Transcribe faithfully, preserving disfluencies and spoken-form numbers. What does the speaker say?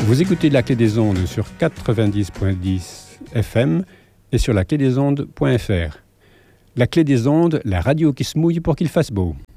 Vous écoutez La Clé des Ondes sur quatre-vingt-dix virgule dix F M et sur la clé des ondes point F R. La Clé des Ondes, la radio qui se mouille pour qu'il fasse beau.